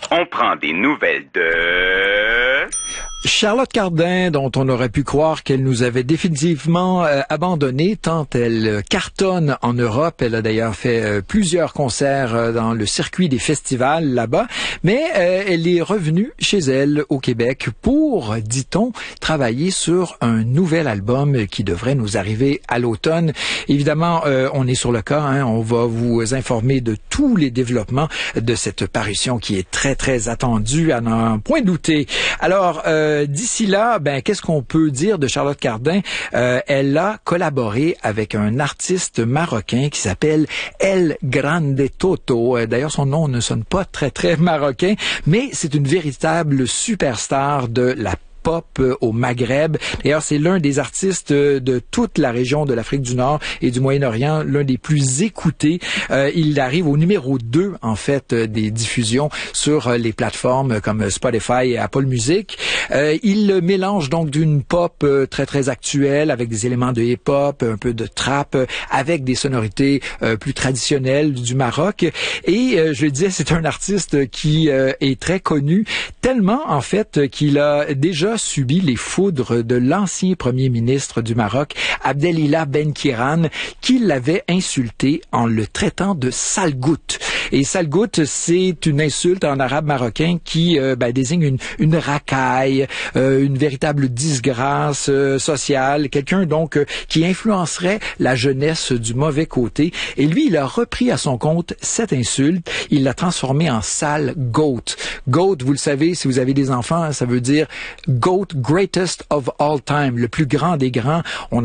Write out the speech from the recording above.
On prend des nouvelles de... Charlotte Cardin, dont on aurait pu croire qu'elle nous avait définitivement abandonné tant elle cartonne en Europe. Elle a d'ailleurs fait plusieurs concerts dans le circuit des festivals là-bas, mais elle est revenue chez elle au Québec pour, dit-on, travailler sur un nouvel album qui devrait nous arriver à l'automne. Évidemment, on est sur le cas, on va vous informer de tous les développements de cette parution qui est très, très attendue, à n'en point douter. Alors, d'ici là, qu'est-ce qu'on peut dire de Charlotte Cardin? Elle a collaboré avec un artiste marocain qui s'appelle El Grande Toto. D'ailleurs, son nom ne sonne pas très, très marocain, mais c'est une véritable superstar de la pop au Maghreb. D'ailleurs, c'est l'un des artistes de toute la région de l'Afrique du Nord et du Moyen-Orient, l'un des plus écoutés. Il arrive au numéro 2, en fait, des diffusions sur les plateformes comme Spotify et Apple Music. Il mélange donc d'une pop très, très actuelle avec des éléments de hip-hop, un peu de trap, avec des sonorités plus traditionnelles du Maroc. Et je le disais, c'est un artiste qui est très connu, tellement, en fait, qu'il a déjà subi les foudres de l'ancien premier ministre du Maroc, Abdelilah Benkiran, qui l'avait insulté en le traitant de salgout. Et salgout, c'est une insulte en arabe marocain qui désigne une racaille, une véritable disgrâce sociale, quelqu'un donc qui influencerait la jeunesse du mauvais côté. Et lui, il a repris à son compte cette insulte, il l'a transformée en sale goat. Goat, vous le savez, si vous avez des enfants, ça veut dire GOAT, greatest of all time, le plus grand des grands. On